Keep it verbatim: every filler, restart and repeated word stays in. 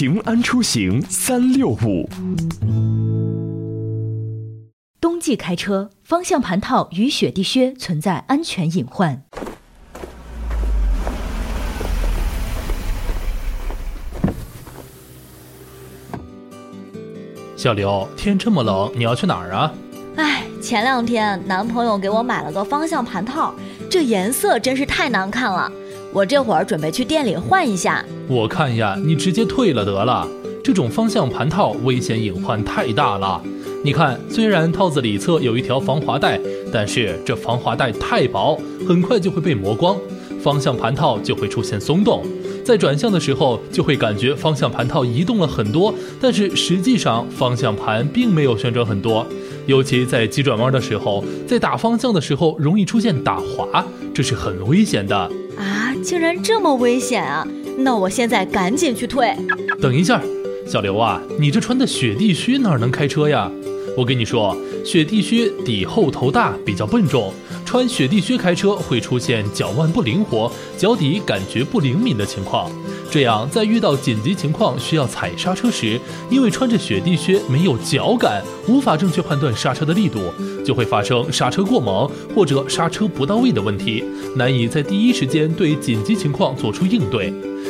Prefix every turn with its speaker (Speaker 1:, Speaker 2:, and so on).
Speaker 1: 平安出行三六五。
Speaker 2: 冬季开车，方向盘套与雪地靴存在安全隐患。
Speaker 3: 小刘，天这么冷，你要去哪儿啊？
Speaker 4: 哎，前两天男朋友给我买了个方向盘套，这颜色真是太难看了，我这会儿准备去店里换一下。
Speaker 3: 我看呀，你直接退了得了，这种方向盘套危险隐患太大了。你看，虽然套子里侧有一条防滑带，但是这防滑带太薄，很快就会被磨光，方向盘套就会出现松动，在转向的时候就会感觉方向盘套移动了很多，但是实际上方向盘并没有旋转很多，尤其在急转弯的时候，在打方向的时候容易出现打滑，这是很危险的
Speaker 4: 啊！竟然这么危险啊！那我现在赶紧去退。
Speaker 3: 等一下，小刘啊，你这穿的雪地靴哪能开车呀？我跟你说，雪地靴底厚头大，比较笨重，穿雪地靴开车会出现脚腕不灵活、脚底感觉不灵敏的情况。这样在遇到紧急情况需要踩刹车时，因为穿着雪地靴没有脚感，无法正确判断刹车的力度，就会发生刹车过猛或者刹车不到位的问题，难以在第一时间对紧急情况做出应对。